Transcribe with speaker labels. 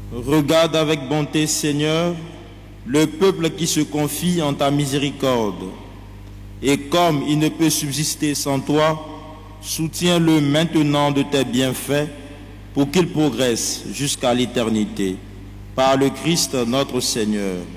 Speaker 1: Regarde avec bonté, Seigneur, le peuple qui se confie en ta miséricorde. Et comme il ne peut subsister sans toi, soutiens-le maintenant de tes bienfaits pour qu'il progresse jusqu'à l'éternité. Par le Christ notre Seigneur.